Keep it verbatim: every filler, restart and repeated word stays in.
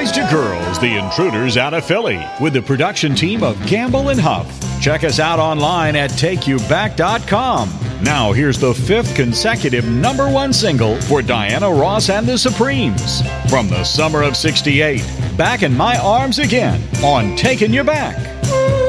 Boys to Girls, The Intruders out of Philly, with the production team of Gamble and Huff. Check us out online at take you back dot com. Now here's the fifth consecutive number one single for Diana Ross and the Supremes. From the summer of sixty-eight, Back in My Arms Again on Taking You Back.